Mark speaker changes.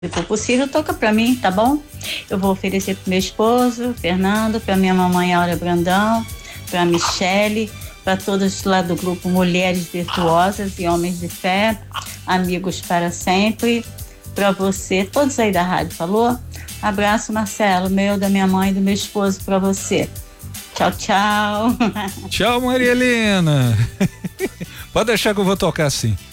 Speaker 1: Se for possível, toca pra mim, tá bom? Eu vou oferecer pro meu esposo, Fernando, pra minha mamãe Aura Brandão, pra Michele, pra todos lá do grupo Mulheres Virtuosas e Homens de Fé, amigos para sempre, pra você, todos aí da rádio, falou? Abraço, Marcelo, meu, da minha mãe e do meu esposo pra você. Tchau, tchau.
Speaker 2: Tchau, Maria Helena. Pode deixar que eu vou tocar sim.